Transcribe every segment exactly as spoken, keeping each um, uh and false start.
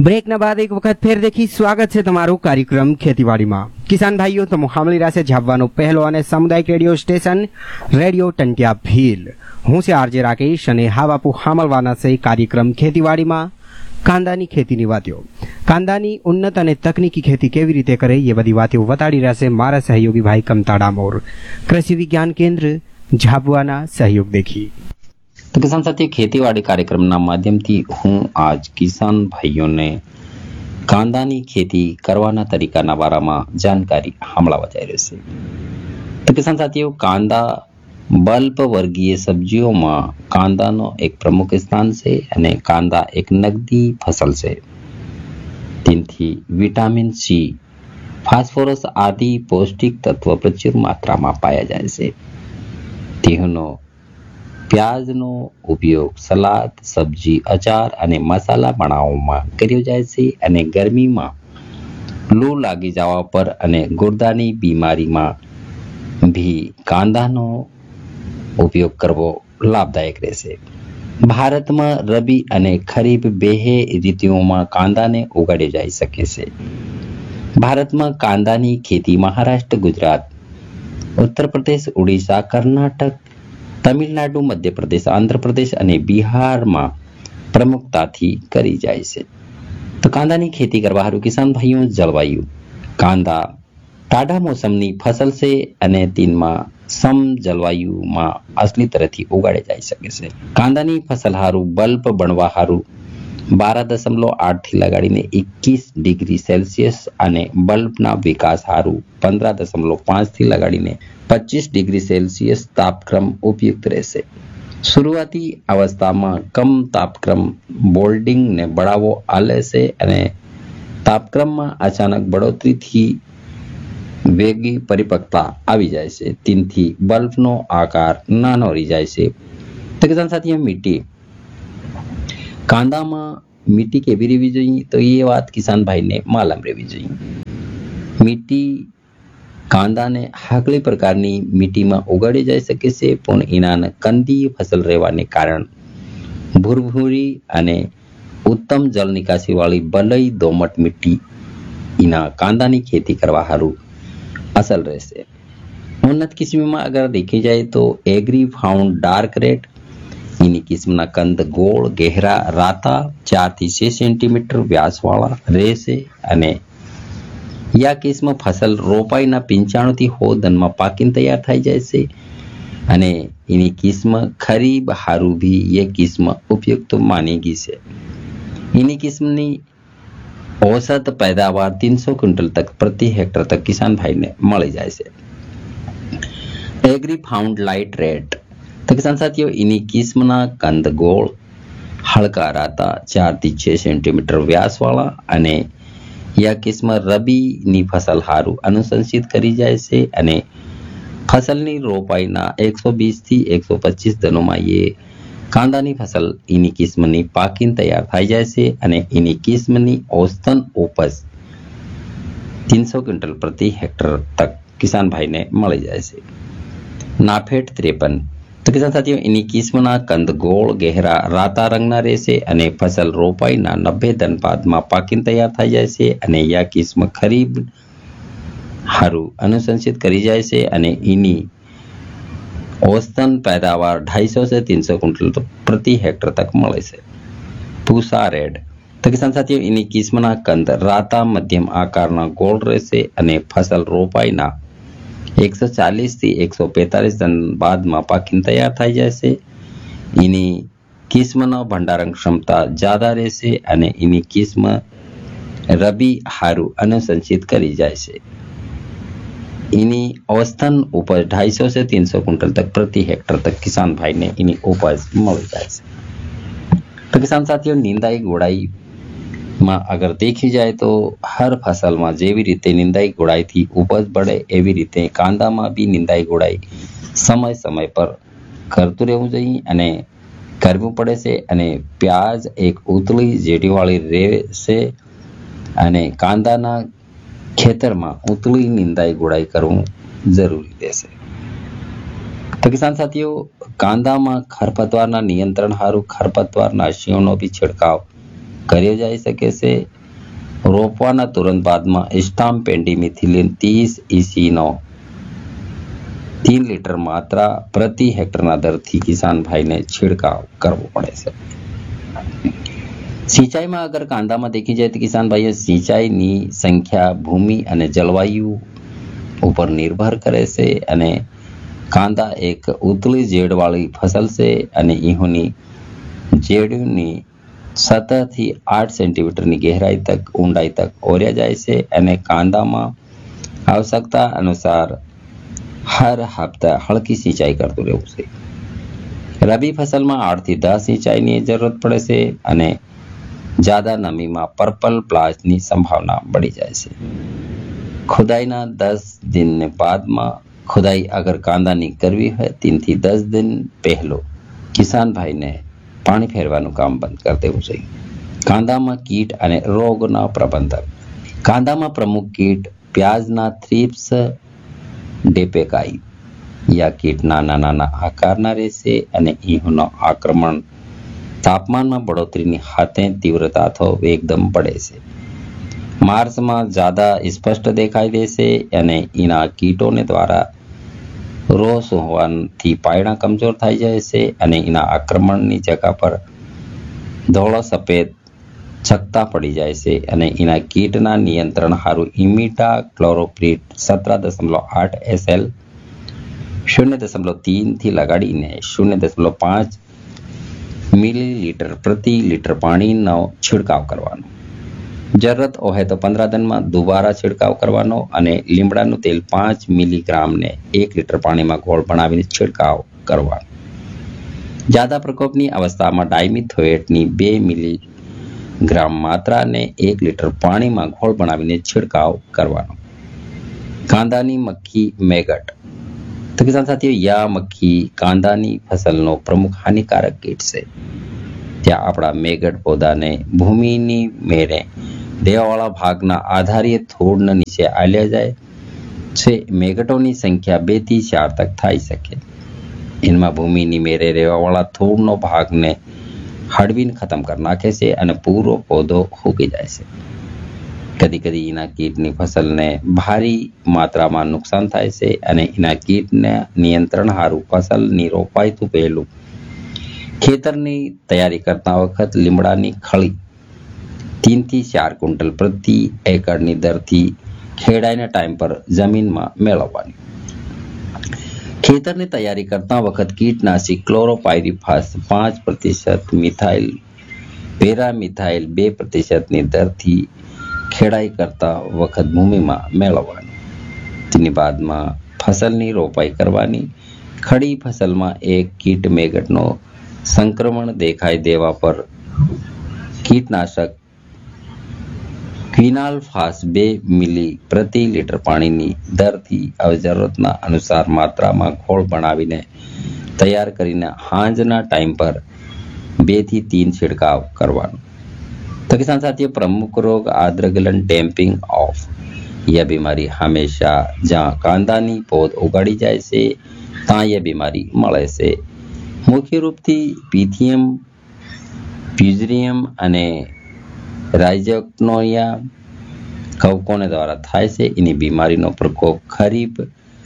બ્રેકના બાદ એક વખત ફેર દેખી સ્વાગત છે તમારું કાર્યક્રમ ખેતીવાડીમાં। કિસાન ભાઈઓ તો મુહામલી રાસે ઝાપવાનો પહેલો અને સામુદાયિક રેડિયો સ્ટેશન રેડિયો ટંટિયા ભીલ। હું છે આરજે રાકેશ અને હા બાપુ હામલવાના છે કાર્યક્રમ ખેતીવાડીમાં કાંદાની ખેતીની વાતો। કાંદાની ઉન્નત અને તકનીકી ખેતી કેવી રીતે કરે એ બધી વાતો વતાડી રહેશે મારા સહયોગી ભાઈ કમતા ડામોર, કૃષિ વિજ્ઞાન કેન્દ્ર ઝાબવાના સહયોગ देखी। तो किसान साथी खेतीवाड़ी कार्यक्रमના માધ્યમથી હું આજ કિસાન ભાઈઓને કાંદાની ખેતી કરવાના તરીકાના બારામાં જાણકારી આપવા જઈ રહ્યો છે। તો કિસાન સાથીઓ, કાંદા બલ્બ વર્ગીય સબ્જીઓમાં કાંદાનો એક પ્રમુખ સ્થાન છે અને કાંદા એક નગદી ફસલ છે। તેનાથી વિટામિન સી, ફોસ્ફરસ આદિ પૌષ્ટિક તત્વ પ્રચુર માત્રામાં પાયા જાય છે। તેનો પ્યાજનો ઉપયોગ સલાદ, સબ્જી, અચાર અને મસાલા બનાવવામાં કર્યો જાય છે અને ગરમીમાં લૂ લાગી જવા પર અને ગુર્દાની બીમારીમાં ભી કાંદાનો ઉપયોગ કરવો લાભદાયક રહેશે। ભારતમાં રબી અને ખરીફ બેય ઋતુઓમાં કાંદાને ઉગાડ્યો જઈ શકે છે। ભારતમાં કાંદાની ખેતી મહારાષ્ટ્ર, ગુજરાત, ઉત્તર પ્રદેશ, ઓડિશા, કર્ણાટક, તમિલનાડુ, મધ્યપ્રદેશ, આંધ્રપ્રદેશ અને બિહારમાં પ્રમુખતાથી કરી જાય છે। તો કાંદાની ખેતી કરવા હારું કિસાન ભાઈઓ, જળવાયુ કાંદા ટાઢા મોસમની ફસલ છે અને તેમાં સમ જળવાયુમાં અસલી તરફથી ઉગાડે જઈ શકે છે। કાંદાની ફસલ હારું બલ્બ બનવા હારું બાર દશમલવ આઠ થી લગાડીને એકવીસ ડિગ્રી સેલ્સિયસ અને બલ્બના વિકાસ હારું પંદર દશમલવ પાંચ થી લગાડીને પચીસ ડિગ્રી સેલ્સિયસ તાપક્રમ ઉપયુક્ત રહેશે। શરૂઆતી અવસ્થામાં કમ તાપક્રમ બોલ્ડિંગને બળાવો આલે છે અને તાપક્રમમાં અચાનક બઢોતરીથી વેગી પરિપક્વતા આવી જાય છે। તેનાથી બલ્બનો આકાર નાનો રહી જાય છે। તો કિસાન સાથીઓ, મીઠી કાંદામાં મીઠી કેવી રહેવી જોઈએ તો એ વાત કિસાન ભાઈને માલમ રહેવી જોઈએ। મીઠી કાંદાને હાકલી પ્રકારની મીઠીમાં ઉગાડી જઈ શકે છે, પણ એના કંદી ફસલ રહેવાને કારણે ભૂરભૂરી અને ઉત્તમ જળ નિકાસી વાળી બલઈ દોમટ મિટ્ટી એના કાંદાની खेती કરવા હારું અસલ રહેશે। ઉન્નત કિસ્મમાં અગર દેખી જાય તો એગ્રી ફાઉન્ડ ડાર્ક રેડ એની કિસ્મના કંદ ગોળ, ગહેરા, રાતા ચાર થી છ સેન્ટીમીટર વ્યાસવાળા રહેશે અને યા કિસ્મ ફસલ રોપાઈના પંચાણું થી સો દનમાં પાકીને તૈયાર થઈ જાય છે અને એની કિસ્મ ખરીબ હારું ભી એ કિસ્મ ઉપયુક્ત માની ગઈ છે। એની કિસ્મની औसत पैदावार तीन सौ क्विंटल तक प्रति हेक्टर तक किसान भाई ने मળી જાય છે। एग्री फाउंड लाइट रेड तो किसान साथियों, इनी किस्मना कंद गोળ, હળકા રાતા ચાર થી છ સેન્ટીમીટર વ્યાસવાળા અને યા કિસ્મ રબીની ફસલ હારું અનુશંસિત કરી જાય છે અને ફસલની રોપાઈના એકસો વીસ થી એકસો પચીસ દિનોમાં એ કાંદાની ફસલ એની કિસ્મની પાકીને તૈયાર થઈ જાય છે અને એની કિસ્મની औसतन ઉપજ तीन सौ क्विंटल प्रति हेक्टर तक किसान भाई ने મળી જાય છે। નાફેડ ત્રેપન તો કિસાન સાથીઓ, એની કિસ્મના કંદ ગોળ, ગહેરા, રાતા રંગના રહેશે અને ફસલ રોપાઈના નબ્બે દિન બાદમાં પાકીને તૈયાર થઈ જાય છે અને યા કિસ્મ ખરીબ હારું અનુશંસિત કરી જાય છે અને એની औसतन पैदावार ढाई सौ से तीन सौ क्विंटल प्रति हेक्टर तक મળે છે। પૂસા રેડ તો કિસાન સાથીઓ, એની કિસ્મના કંદ રાતા મધ્યમ આકારના ગોળ રહેશે અને ફસલ રોપાઈના एक सौ चालीस થી एक सौ पैंतालीस दिन બાદમાં પાકીને તૈયાર થઈ જાય છે। એની કિસ્મનો ભંડારણ ક્ષમતા જ્યાદા રહેશે અને એની કિસ્મ રબી હારું અનુશંસિત કરી જાય છે। એની औसतन ઉપજ ढाई सौ से तीन सौ क्विंटल तक प्रति हेक्टर तक किसान भाई ने એની ઉપજ મળી જાય છે। તો કિસાન સાથીઓ, નિંદાઈ ગોળાઈ માં અગર દેખી જાય તો હર ફસલમાં જેવી રીતે નિંદાઈ ગોળાઈથી ઉપજ बढ़े એવી રીતે કાંદામાં બી નિંદાઈ ગોળાઈ સમય સમય પર કરતું રહેવું જોઈએ અને કરવું પડે છે અને પ્યાજ એક ઉતળી જેડીવાળી રહેશે અને કાંદાના ખેતરમાં ઉતળી નિંદાઈ ગોળાઈ કરવું જરૂરી રહેશે। તો કિસાન સાથીઓ, કાંદામાં ખરપતવારના નિયંત્રણ હારું ખરપતવારનાશીઓનો બી છિડકાવ કર્યો જઈ શકે છે રોપવાના તુરંત બાદમાં સ્ટામ પેન્ડીમિથિલિન ત્રીસ ઈસીનો तीन लीटर मात्रा प्रति हेक्टરના દરથી કિસાન ભાઈને છિડકાવ કરવો પડે છે। સિંચાઈમાં અગર કાંદામાં દેખી જાય તો કિસાન ભાઈઓ સિંચાઈની સંખ્યા ભૂમિ અને જળવાયુ ઉપર નિર્ભર કરે છે અને કાંદા એક ઉતળી જેડવાળી ફસલ છે અને ઈહોની જેડની સતથી આઠ સેન્ટીમીટરની ગહેરાઈ તક ઊંડાઈ તક ઓર્યા જાય છે અને કાંદામાં આવશ્યકતા અનુસાર हर हफ्ता हल्की सिंचाई करते रहવું છે। रबी फसलમાં આઠ થી દસ સિંચાઈની જરૂરત પડે છે અને જ્યાદા નમીમાં પર્પલ બ્લાસ્ટની સંભાવના બળી જાય છે। ખુદાઈના દસ દિન બાદમાં ખુદાઈ અગર કાંદાની કરવી હોય તીનથી દસ દિન પહેલો કિસાન ભાઈને પાણી ફેરવાનું કામ બંધ કરી દેવું જોઈએ। કાંદામાં કીટ અને રોગના પ્રબંધન। કાંદામાં પ્રમુખ કીટ પ્યાજના થ્રિપ્સ ડેપેકાઈ યા કીટ નાના નાના આકારના રહેશે અને ઈહોનો આક્રમણ તાપમાનમાં બઢોતરીની હાથે તીવ્રતાથી એકદમ પડે છે। માર્ચમાં જ્યાદા સ્પષ્ટ દેખાઈ દેશે અને એના કીટોને દ્વારા રોષ હોવાથી પાયણા કમજોર થઈ જાય છે અને એના આક્રમણની જગા પર ધોળો સફેદ છકતા પડી જાય છે અને એના કીટના નિયંત્રણ હારું ઇમિટા ક્લોરોપ્રિટ સત્તર દશમલવ આઠ એસએલ શૂન્ય દશમલવ तीन થી લગાડીને શૂન્ય દશમલવ પાંચ મિલીલીટર પ્રતિ લીટર પાણીનો છિડકાવ કરવાનો। જરૂરત હોય તો પંદર દિનમાં દુબારા છિડકાવ કરવાનો અને લીમડાનું તેલ પાંચ મિલીગ્રામને એક લીટર પાણીમાં ગોળ બનાવીને છિડકાવ કરવાનો। જ્યાદા પ્રકોપની અવસ્થામાં ડાયમિથોએટની બે મિલી ગ્રામ માત્રાને એક લીટર પાણીમાં ઘોળ બનાવીને છિડકાવ કરવાનો। કાંદાની મક્ખી મેગટ। તો કિસાન સાથીઓ યા મક્ખી કાંદાની ફસલનો પ્રમુખ હાનિકારક કીટ છે। ત્યાં આપણા મેગટ પૌધાને ભૂમિની મેરે દેવાવાળા ભાગના આધારે થોડના નીચે આલ્યા જાય છે। મેગટોની સંખ્યા બે થી ચાર તક થઈ શકે। એમાં ભૂમિની મેરે રહેવાવાળા થોડનો ભાગને હળવીને ખતમ કરી નાખે છે અને પૂરો પૌધો સૂકી જાય છે। કદી કદી એના કીટની ફસલને ભારી માત્રામાં નુકસાન થાય છે અને એના કીટને નિયંત્રણ હારું ફસલની રોપાઈથી પહેલું ખેતરની તૈયારી કરતા વખત લીમડાની ખળી तीन થી ચાર ક્વિન્ટલ પ્રતિ એકરની દરથી ખેડાઈના ટાઈમ પર જમીનમાં મેળવવાની। ખેતરની તૈયારી કરતા વખત કીટનાશક ક્લોરોપાયરીફાસ પાંચ પ્રતિશત મિથાઇલ પેરામિથાઇલ બે પ્રતિશતની દરથી ખેડાઈ કરતા વખત ભૂમિમાં મેળવવાની। તેની બાદમાં ફસલની રોપાઈ કરવાની। ખડી ફસલમાં એક કીટ મેગટનો સંક્રમણ દેખાઈ દેવા પર કીટનાશક ક્વિનાલફાસ બે મિલી પ્રતિ લીટર પાણીની દરથી જરૂરતના અનુસાર માત્રામાં ઘોળ બનાવીને તૈયાર કરીને હાંજના ટાઈમ પર બે થી तीन છિડકાવ કરવાનો। तो किसान साथियों प्रमुख रोग आद्रगलन डैम्पिंग ऑफ यह बीमारी हमेशा जहाँ कांदानी पौध उगाड़ी जाए से ता यह बीमारी મળે છે। મુખ્ય રૂપથી પીથિયમ પ્યુઝરિયમ અને રાઇઝોક્નોયા કવકોને દ્વારા થાય છે। એની બીમારીનો પ્રકોપ ખરીફ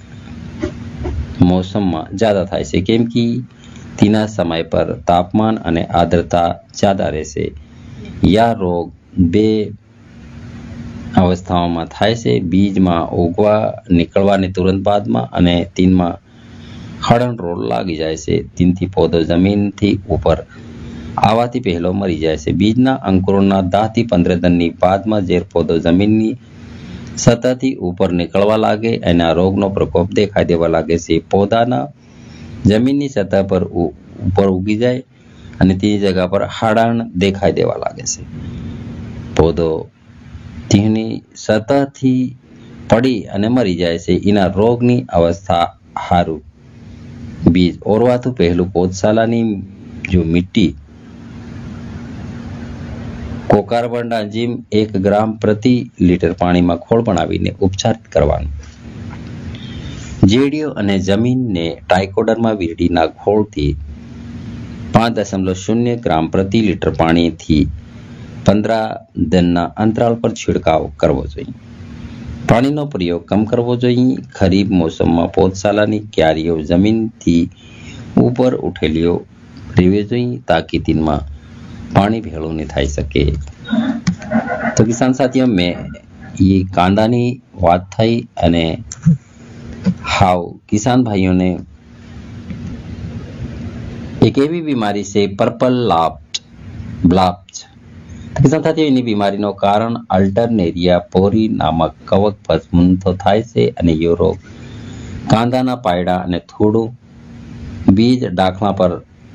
મોસમમાં જ્યાદા થાય છે કેમ કે તેના સમય પર તાપમાન અને આર્દ્રતા જ્યાદા રહેશે। યા રોગ બે અવસ્થાઓમાં થાય છે। બીજમાં ઉગવા નીકળવાની તુરંત બાદમાં અને તીનમાં હળણ રોગ લાગી જાય છે। તીનથી પૌધો જમીનથી ઉપર આવાથી પહેલો મરી જાય છે। બીજના અંકુરોના દસ થી પંદર દિનની બાદમાં જે પૌધો જમીનની સતહથી ઉપર નીકળવા લાગે એના રોગનો પ્રકોપ દેખાઈ દેવા લાગે છે। પૌધાના જમીનની સતહ પર ઉપર ઉગી જાય અને તેની જગ્યા પર હાડાણ દેખાઈ દેવા લાગે છે। પૌધો તેની સતહથી પડી અને મરી જાય છે। એના રોગની અવસ્થા હારું બીજ ઓરવાથી પહેલું પૌધશાલાની જો મિટ્ટી કોકાર્બન ડાયઝીમ એક ગ્રામ પ્રતિ લીટર પાણીમાં ખોળ બનાવીને ઉપચારિત કરવાનું। જેડીઓ અને જમીનને ટ્રાઇકોડર્મા વીરડીના ખોળથી પાંચ દશમલવ શૂન્ય ગ્રામ પ્રતિ લીટર પાણીથી પંદર દિનના અંતરાલ પર છિડકાવ કરવો જોઈએ. પાણીનો પ્રયોગ કમ કરવો જોઈએ. ખરીફ મોસમમાં પોતસાલાની ક્યારીઓ જમીનથી ઉપર ઉઠેલીઓ રહેવી જોઈએ તાકી તેમાં પાણી ભેળું નહીં થઈ શકે. તો કિસાન સાથીઓ, મેં એ કાંદાની વાત થઈ અને હાવ કિસાન ભાઈઓને એક એવી બીમારી છે પર્પલ લાપ્ટ બ્લાપ્ટ. કિસાન સાથીઓ, એની બીમારીનું કારણ અલ્ટરનેરિયા પોરી નામક કવક ફફૂંદો થાય છે અને એ રોગ કાંદાના પાયડા અને થોડું બીજ ડાખલા પર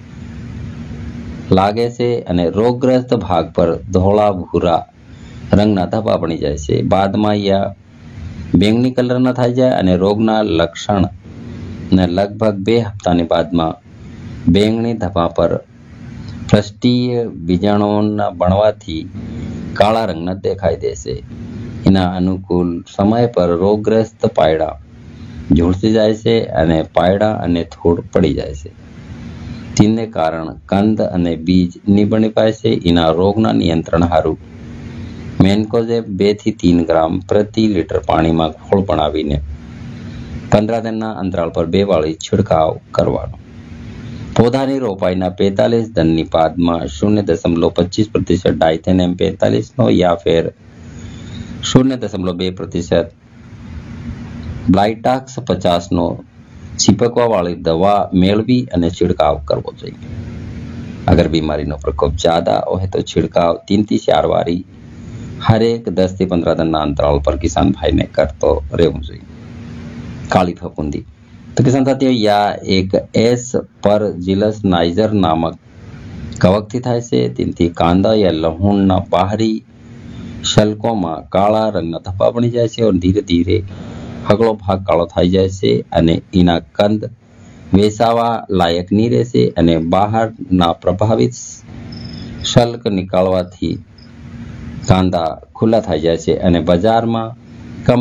લાગે છે અને રોગગ્રસ્ત ભાગ પર ધોળા ભૂરા રંગના ધબ્બા બની જાય છે. બાદમાં યા બેંગની કલરના થઈ જાય અને રોગના લક્ષણ ને લગભગ બે હપ્તાની બાદમાં બેંગણી ધબ્બા પર પૃષ્ઠીય બીજાણુઓના બનવાથી કાળા રંગના દેખાઈ દેશે. એના અનુકૂળ સમય પર રોગગ્રસ્ત પાયડા ઝૂલસી જાય છે અને પાયડા અને થોડ પડી જાય છે. તેને કારણ કંદ અને બીજ ની બની પાય છે. એના રોગના નિયંત્રણ હારું મેન્કોઝેબ બે થી तीन ગ્રામ પ્રતિ લીટર પાણીમાં ઘોળ બનાવીને પંદર દિનના અંતરાલ પર બે વાળી છિડકાવ કરવાનો. પૌધાની રોપાઈના पैंतालीस દિનની બાદમાં शून्य दशमलव पच्चीस प्रतिशत ડાયથેનેમ पैंतालीस નો યા ફેર शून्य दशमलव બે प्रतिशत બ્લાઇટાક્સ पचास નો છીપકવા વાળી દવા મેળવી અને છિડકાવ કરવો જોઈએ. અગર બીમારીનો પ્રકોપ જ્યાદા હોય તો છિડકાવ तीन થી चार વારી હરેક दस થી पंद्रह દિનના અંતરાલ પર કિસાન ભાઈને કરતો રહેવું જોઈએ. કાળી ફફૂંદી. તો કિસાન સાથીઓ, યા એક એસ પર જીલસ નાઇઝર નામક કવકથી થાય છે. તેનાથી કાંદા યા લહુણના બહારી શલ્કોમાં કાળા રંગના ધબ્બા બની જાય છે અને ધીરે ધીરે હગળો ભાગ કાળો થઈ જાય છે અને એના કંદ વેસાવા લાયક નહીં રહેશે અને બહારના પ્રભાવિત શલ્ક નીકાળવાથી કાંદા ખુલ્લા થઈ જાય છે અને બજારમાં